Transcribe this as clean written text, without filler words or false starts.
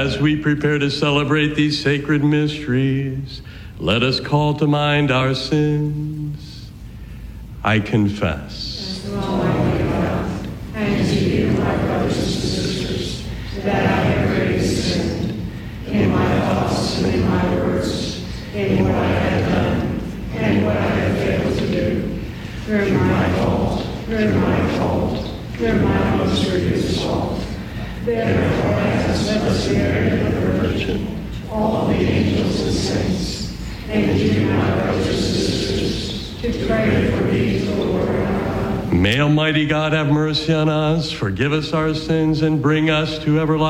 As we prepare to celebrate these sacred mysteries, let us call to mind our sins. I confess. As Almighty God, and to you, my brothers and sisters, that I have greatly sinned in my thoughts and in my words, in what I have done and what I have failed to do, through my fault, through my most grievous fault. Therefore I ask Blessed Mary, the Virgin, all the angels and saints, and you, my brothers and sisters, to pray for me to the Lord our God. May Almighty God have mercy on us, forgive us our sins, and bring us to everlasting